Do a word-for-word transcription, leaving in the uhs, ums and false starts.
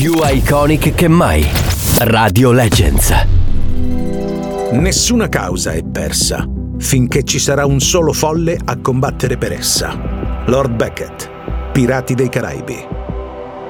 Più iconic che mai. Radio Legends. Nessuna causa è persa finché ci sarà un solo folle a combattere per essa. Lord Beckett, Pirati dei Caraibi.